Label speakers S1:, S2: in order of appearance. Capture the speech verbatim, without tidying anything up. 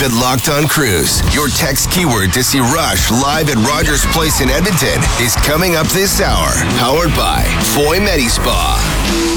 S1: at Locked On Cruise. Your text keyword to see Rush live at Rogers Place in Edmonton is coming up this hour. Powered by Foy Medi Spa.